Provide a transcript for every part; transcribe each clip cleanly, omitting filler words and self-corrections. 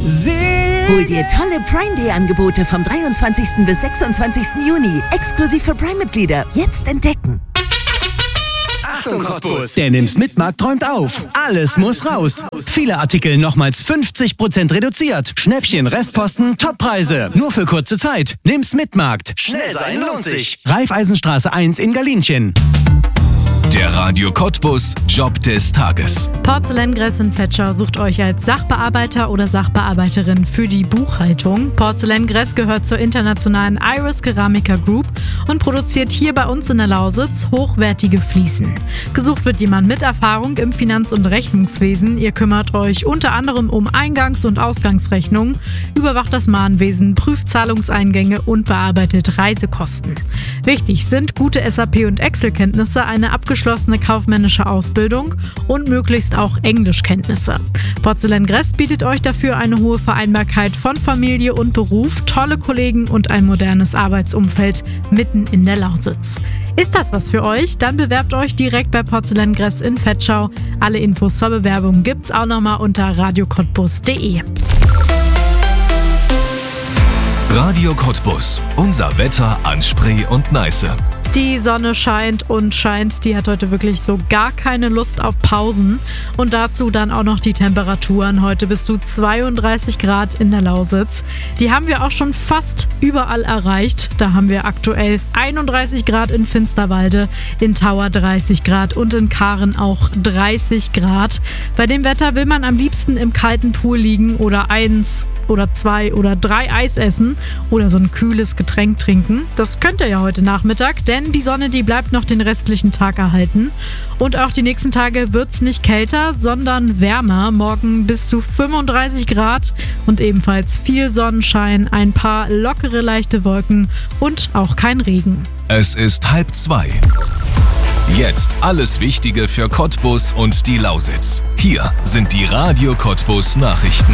Hol dir tolle Prime Day Angebote vom 23. bis 26. Juni. Exklusiv für Prime-Mitglieder. Jetzt entdecken. Achtung Cottbus! Der Nimm's Mitmarkt träumt auf. Alles muss raus. Viele Artikel nochmals 50% reduziert. Schnäppchen, Restposten, Toppreise. Nur für kurze Zeit. Nimm's Mitmarkt. Schnell sein lohnt sich. Raiffeisenstraße 1 in Galinchen. Der Radio Cottbus Job des Tages. Porzellangress in Vetschau sucht euch als Sachbearbeiter oder Sachbearbeiterin für die Buchhaltung. Porzellangress gehört zur internationalen Iris Keramica Group und produziert hier bei uns in der Lausitz hochwertige Fliesen. Gesucht wird jemand mit Erfahrung im Finanz- und Rechnungswesen. Ihr kümmert euch unter anderem um Eingangs- und Ausgangsrechnungen, überwacht das Mahnwesen, prüft Zahlungseingänge und bearbeitet Reisekosten. Wichtig sind gute SAP- und Excel-Kenntnisse, eine abgeschlossene kaufmännische Ausbildung und möglichst auch Englischkenntnisse. Porzellangress bietet euch dafür eine hohe Vereinbarkeit von Familie und Beruf, tolle Kollegen und ein modernes Arbeitsumfeld mitten in der Lausitz. Ist das was für euch? Dann bewerbt euch direkt bei Porzellangress in Vetschau. Alle Infos zur Bewerbung gibt's auch nochmal unter radiocottbus.de. Radio Cottbus. Unser Wetter an Spree und Neiße. Die Sonne scheint und scheint, die hat heute wirklich so gar keine Lust auf Pausen. Und dazu dann auch noch die Temperaturen. Heute bis zu 32 Grad in der Lausitz. Die haben wir auch schon fast überall erreicht. Da haben wir aktuell 31 Grad in Finsterwalde, in Tauer 30 Grad und in Karen auch 30 Grad. Bei dem Wetter will man am liebsten im kalten Pool liegen oder 1 oder 2 oder 3 Eis essen oder so ein kühles Getränk trinken. Das könnt ihr ja heute Nachmittag, denn die Sonne, die bleibt noch den restlichen Tag erhalten. Und auch die nächsten Tage wird es nicht kälter, sondern wärmer. Morgen bis zu 35 Grad und ebenfalls viel Sonnenschein, ein paar lockere, leichte Wolken und auch kein Regen. Es ist 1:30. Jetzt alles Wichtige für Cottbus und die Lausitz. Hier sind die Radio Cottbus Nachrichten.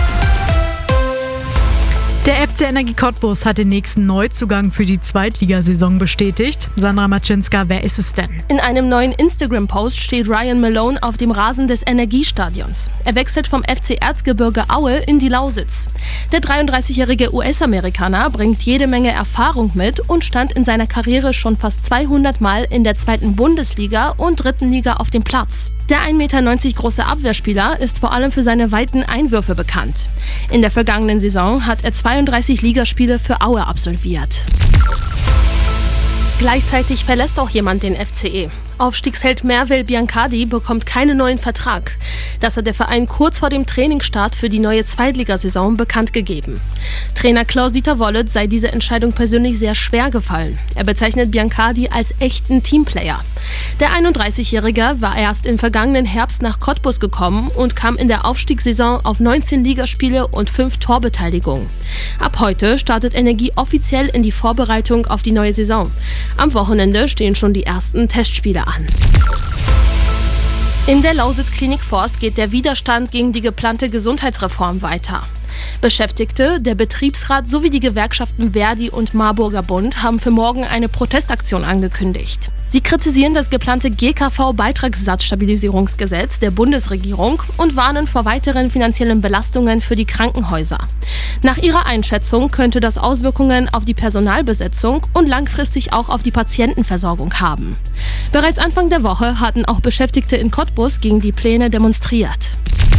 Der FC Energie Cottbus hat den nächsten Neuzugang für die Zweitligasaison bestätigt. Sandra Matschinska, wer ist es denn? In einem neuen Instagram-Post steht Ryan Malone auf dem Rasen des Energiestadions. Er wechselt vom FC Erzgebirge Aue in die Lausitz. Der 33-jährige US-Amerikaner bringt jede Menge Erfahrung mit und stand in seiner Karriere schon fast 200 Mal in der 2. Bundesliga und 3. Liga auf dem Platz. Der 1,90 Meter große Abwehrspieler ist vor allem für seine weiten Einwürfe bekannt. In der vergangenen Saison hat er 32 Ligaspiele für Aue absolviert. Gleichzeitig verlässt auch jemand den FCE. Aufstiegsheld Mervel Biancardi bekommt keinen neuen Vertrag. Das hat der Verein kurz vor dem Trainingsstart für die neue Zweitligasaison bekannt gegeben. Trainer Klaus-Dieter Wollitz sei diese Entscheidung persönlich sehr schwer gefallen. Er bezeichnet Biancardi als echten Teamplayer. Der 31-Jährige war erst im vergangenen Herbst nach Cottbus gekommen und kam in der Aufstiegssaison auf 19 Ligaspiele und 5 Torbeteiligungen. Ab heute startet Energie offiziell in die Vorbereitung auf die neue Saison. Am Wochenende stehen schon die ersten Testspiele an. In der Lausitz-Klinik Forst geht der Widerstand gegen die geplante Gesundheitsreform weiter. Beschäftigte, der Betriebsrat sowie die Gewerkschaften Verdi und Marburger Bund haben für morgen eine Protestaktion angekündigt. Sie kritisieren das geplante GKV-Beitragssatzstabilisierungsgesetz der Bundesregierung und warnen vor weiteren finanziellen Belastungen für die Krankenhäuser. Nach ihrer Einschätzung könnte das Auswirkungen auf die Personalbesetzung und langfristig auch auf die Patientenversorgung haben. Bereits Anfang der Woche hatten auch Beschäftigte in Cottbus gegen die Pläne demonstriert.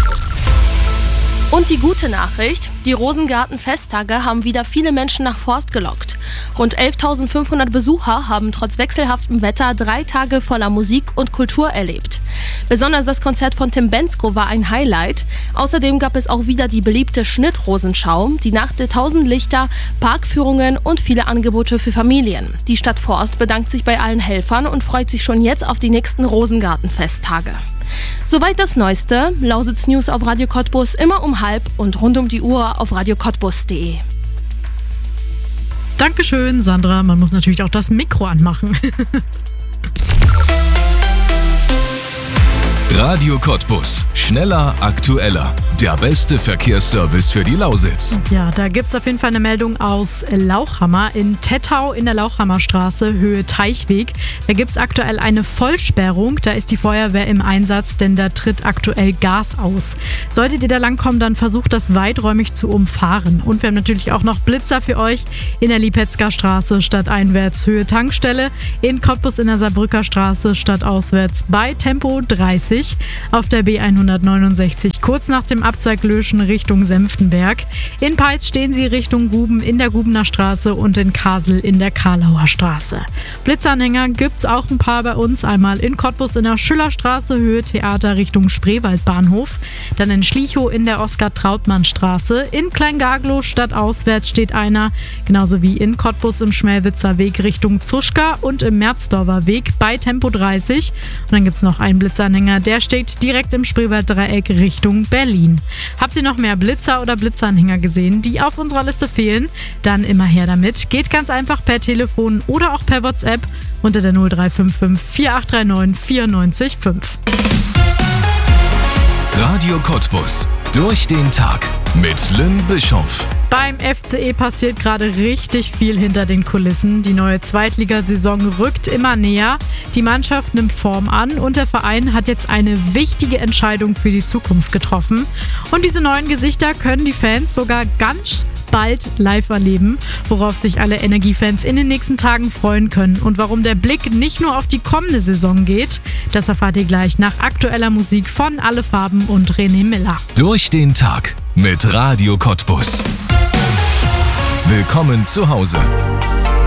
Und die gute Nachricht, die Rosengarten-Festtage haben wieder viele Menschen nach Forst gelockt. Rund 11.500 Besucher haben trotz wechselhaftem Wetter 3 Tage voller Musik und Kultur erlebt. Besonders das Konzert von Tim Bendzko war ein Highlight. Außerdem gab es auch wieder die beliebte Schnittrosenschau, die Nacht der 1000 Lichter, Parkführungen und viele Angebote für Familien. Die Stadt Forst bedankt sich bei allen Helfern und freut sich schon jetzt auf die nächsten Rosengarten-Festtage. Soweit das Neueste. Lausitz News auf Radio Cottbus immer um 12:30 und rund um die Uhr auf radiocottbus.de. Dankeschön, Sandra. Man muss natürlich auch das Mikro anmachen. Radio Cottbus. Schneller, aktueller. Der beste Verkehrsservice für die Lausitz. Ja, da gibt's auf jeden Fall eine Meldung aus Lauchhammer. In Tettau in der Lauchhammerstraße, Höhe Teichweg. Da gibt's aktuell eine Vollsperrung. Da ist die Feuerwehr im Einsatz, denn da tritt aktuell Gas aus. Solltet ihr da langkommen, dann versucht das weiträumig zu umfahren. Und wir haben natürlich auch noch Blitzer für euch in der Lipetzker Straße stadteinwärts, Höhe Tankstelle. In Cottbus in der Saarbrücker Straße stadtauswärts bei Tempo 30. Auf der B169 kurz nach dem Abzweig Löschen Richtung Senftenberg. In Peitz stehen sie Richtung Guben in der Gubener Straße und in Kasel in der Karlauer Straße. Blitzanhänger gibt's auch ein paar bei uns. Einmal in Cottbus in der Schillerstraße, Höhe Theater Richtung Spreewaldbahnhof. Dann in Schlichow in der Oskar-Trautmann-Straße. In Kleingaglow stadtauswärts steht einer. Genauso wie in Cottbus im Schmelwitzer Weg Richtung Zuschka und im Merzdorfer Weg bei Tempo 30. Und dann gibt's noch einen Blitzanhänger, der steht direkt im Spreewalddreieck Richtung Berlin. Habt ihr noch mehr Blitzer oder Blitzanhänger gesehen, die auf unserer Liste fehlen? Dann immer her damit. Geht ganz einfach per Telefon oder auch per WhatsApp unter der 0355 4839 945. Radio Cottbus. Durch den Tag mit Lynn Bischoff. Beim FCE passiert gerade richtig viel hinter den Kulissen. Die neue Zweitligasaison rückt immer näher. Die Mannschaft nimmt Form an und der Verein hat jetzt eine wichtige Entscheidung für die Zukunft getroffen. Und diese neuen Gesichter können die Fans sogar ganz bald live erleben, worauf sich alle Energiefans in den nächsten Tagen freuen können. Und warum der Blick nicht nur auf die kommende Saison geht, das erfahrt ihr gleich nach aktueller Musik von Alle Farben und René Miller. Durch den Tag mit Radio Cottbus. Willkommen zu Hause.